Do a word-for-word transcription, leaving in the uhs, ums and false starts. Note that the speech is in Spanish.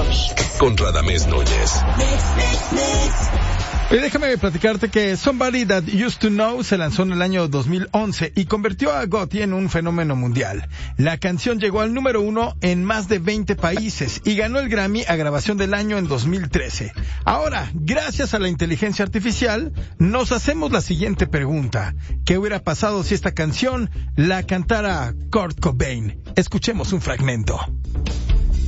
Mix. Con Radamés Núñez. Y déjame platicarte que Somebody That Used to Know se lanzó en el año dos mil once y convirtió a Gotti en un fenómeno mundial. La canción llegó al número uno en más de veinte países y ganó el Grammy a Grabación del Año en dos mil trece. Ahora, gracias a la inteligencia artificial, nos hacemos la siguiente pregunta. ¿Qué hubiera pasado si esta canción la cantara Kurt Cobain? Escuchemos un fragmento.